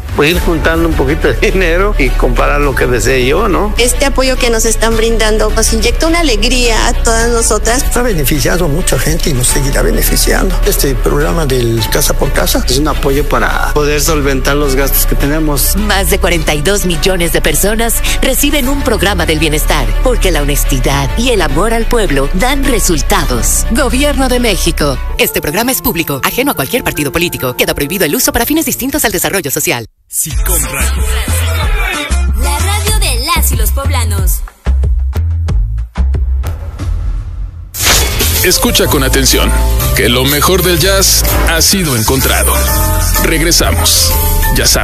pues ir juntando un poquito de dinero y comprar lo que desee yo, ¿no? Este apoyo que nos están brindando nos inyecta una alegría a todas nosotras. Ha beneficiado a mucha gente y nos seguirá beneficiando. Este programa del Casa por Casa es un apoyo para poder solventar los gastos que tenemos. Más de 42 millones de personas reciben un programa del bienestar, porque la honestidad y el amor al pueblo dan resultados. Gobierno de México. Este programa es público, ajeno a cualquier partido político. Queda prohibido el uso para fines distintos al desarrollo social. SICOM Radio. La radio de las y los poblanos. Escucha con atención, que lo mejor del jazz ha sido encontrado. Regresamos. Jazzam.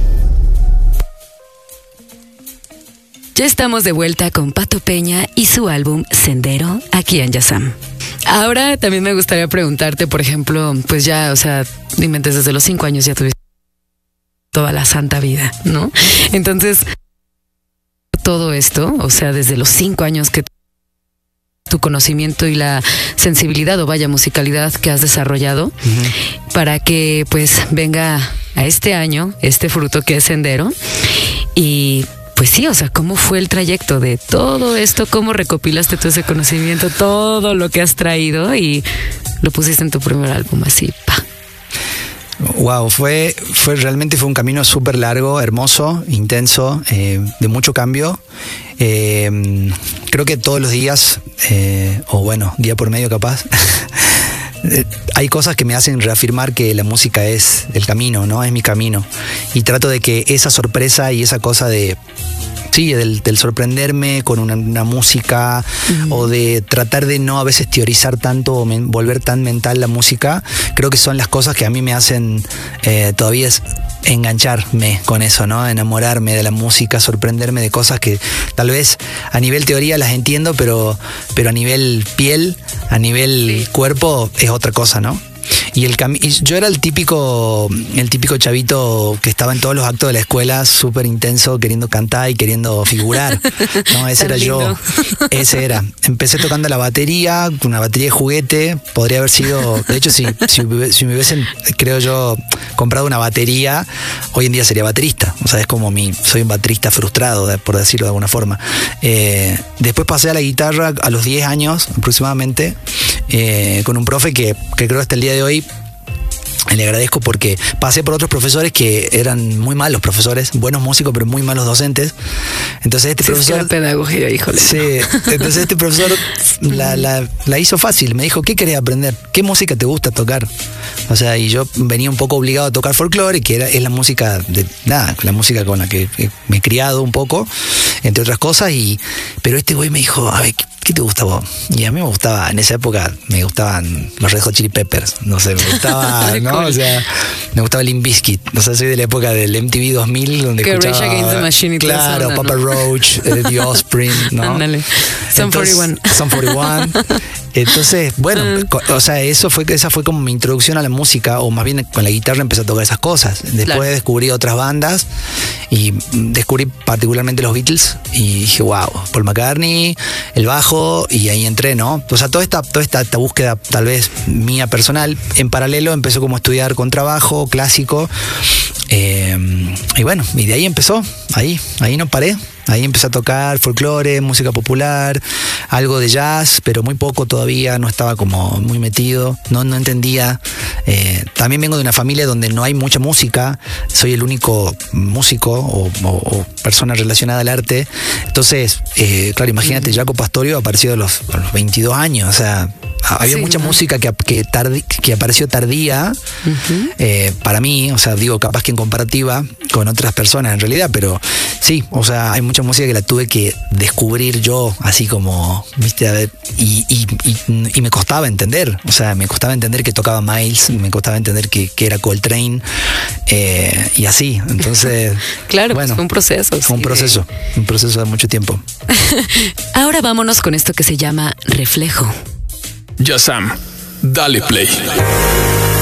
Ya estamos de vuelta con Pato Peña y su álbum Sendero aquí en Jazzam. Ahora también me gustaría preguntarte, por ejemplo, pues ya, o sea, dime, desde los 5 años ya tuviste toda la santa vida, ¿no? Entonces, todo esto, o sea, desde los 5 años que tu conocimiento y la sensibilidad o vaya musicalidad que has desarrollado para que pues venga a este año este fruto que es Sendero. Y pues sí, o sea, ¿cómo fue el trayecto de todo esto? ¿Cómo recopilaste todo ese conocimiento, todo lo que has traído y lo pusiste en tu primer álbum así, pa? Wow, realmente fue un camino súper largo, hermoso, intenso, de mucho cambio. Creo que todos los días, o bueno, día por medio capaz, hay cosas que me hacen reafirmar que la música es el camino, ¿no? Es mi camino. Y trato de que esa sorpresa y esa cosa de... Sí, del sorprenderme con una música o de tratar de no a veces teorizar tanto o volver tan mental la música, creo que son las cosas que a mí me hacen todavía engancharme con eso, ¿no? Enamorarme de la música, sorprenderme de cosas que tal vez a nivel teoría las entiendo, pero a nivel piel, a nivel cuerpo es otra cosa, ¿no? Y yo era el típico chavito que estaba en todos los actos de la escuela, súper intenso, queriendo cantar y queriendo figurar. No, ese era yo. Ese era. Empecé tocando la batería, una batería de juguete. Podría haber sido, de hecho, si me hubiesen, creo yo, comprado una batería, hoy en día sería baterista. O sea, es como soy un baterista frustrado, por decirlo de alguna forma. Después pasé a la guitarra a los 10 años aproximadamente, con un profe que creo hasta el día de hoy le agradezco, porque pasé por otros profesores que eran muy malos profesores, buenos músicos pero muy malos docentes. Entonces este profesor... Es que la pedagogía, híjole. Sí, entonces este profesor la hizo fácil, me dijo, ¿qué querés aprender? ¿Qué música te gusta tocar? O sea, y yo venía un poco obligado a tocar folclore, que es la música la música con la que me he criado un poco, entre otras cosas, pero este güey me dijo, a ver, ¿qué te gusta vos? Y a mí me gustaba, en esa época me gustaban los Red Hot Chili Peppers, no sé, me gustaba, ¿no? O sea, me gustaba Limp Bizkit, no sé, soy de la época del MTV 2000, donde que escuchaba... Rage Against the Machine y todo eso. Claro, Papa Roach, The Offspring, ¿no? Ándale, Sum 41. Sum 41. Entonces, bueno, o sea, esa fue como mi introducción a la música, o más bien con la guitarra empecé a tocar esas cosas. Después descubrí otras bandas y descubrí particularmente los Beatles y dije, wow, Paul McCartney, el bajo, y ahí entré, ¿no? O sea, toda esta búsqueda tal vez mía personal, en paralelo empezó como a estudiar contrabajo clásico, y bueno, y de ahí empezó, ahí no paré. Ahí empecé a tocar folclore, música popular, algo de jazz, pero muy poco todavía, no estaba como muy metido, no entendía. También vengo de una familia donde no hay mucha música, soy el único músico o persona relacionada al arte. Entonces, claro, imagínate, Jaco Pastorio apareció a los 22 años, o sea, había mucha música que apareció tardía, para mí, o sea, digo, capaz que en comparativa con otras personas en realidad, pero sí, o sea, hay mucha música que la tuve que descubrir yo, así como, viste, a ver, y me costaba entender, o sea, me costaba entender que tocaba Miles, me costaba entender que era Coltrane, y así, entonces... Claro, bueno, pues fue un proceso. Fue un proceso de mucho tiempo. Ahora vámonos con esto que se llama Reflejo. Jazzam, dale play.